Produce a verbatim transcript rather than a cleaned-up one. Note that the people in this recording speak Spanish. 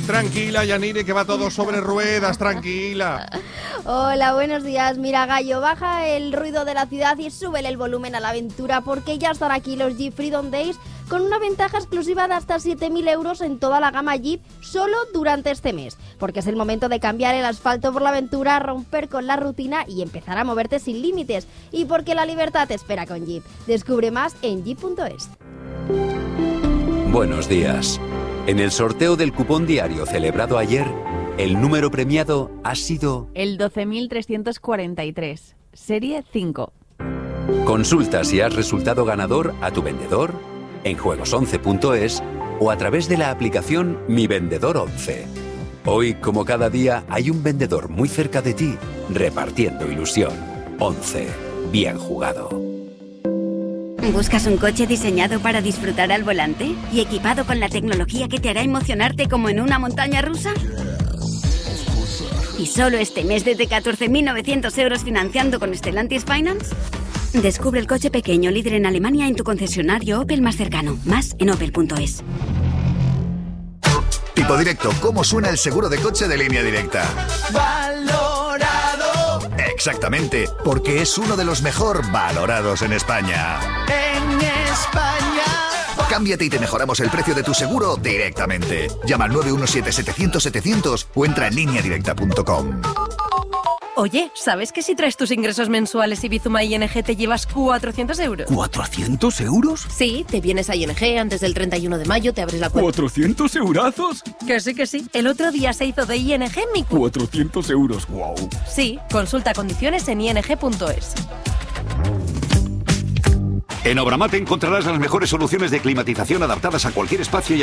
Tranquila, Yanire, que va todo sobre ruedas, tranquila. Hola, buenos días. Mira, Gallo, baja el ruido de la ciudad y súbele el volumen a la aventura, porque ya están aquí los Jeep Freedom Days con una ventaja exclusiva de hasta siete mil euros en toda la gama Jeep solo durante este mes. Porque es el momento de cambiar el asfalto por la aventura, romper con la rutina y empezar a moverte sin límites. Y porque la libertad te espera con Jeep. Descubre más en jeep punto es. Buenos días. En el sorteo del cupón diario celebrado ayer, el número premiado ha sido el doce mil trescientos cuarenta y tres, serie cinco. Consulta si has resultado ganador a tu vendedor, en juegos once punto es o a través de la aplicación Mi Vendedor once. Hoy, como cada día, hay un vendedor muy cerca de ti, repartiendo ilusión. once. Bien jugado. ¿Buscas un coche diseñado para disfrutar al volante y equipado con la tecnología que te hará emocionarte como en una montaña rusa? ¿Y solo este mes desde catorce mil novecientos euros financiando con Stellantis Finance? Descubre el coche pequeño líder en Alemania en tu concesionario Opel más cercano. Más en opel punto es. Tipo Directo, ¿cómo suena el seguro de coche de Línea Directa? Valorado. Exactamente, porque es uno de los mejor valorados en España. En España. Cámbiate y te mejoramos el precio de tu seguro directamente. Llama al nueve uno siete, setecientos, setecientos o entra en línea directa punto com. Oye, ¿sabes que si traes tus ingresos mensuales y Bizuma I N G te llevas cuatrocientos euros? ¿cuatrocientos euros? Sí, te vienes a I N G antes del treinta y uno de mayo, te abres la cuenta. ¿cuatrocientos eurazos? Que sí, que sí. El otro día se hizo de I N G mi cuenta. cuatrocientos euros, wow. Sí, consulta condiciones en i n g punto es. En Obramate encontrarás las mejores soluciones de climatización adaptadas a cualquier espacio y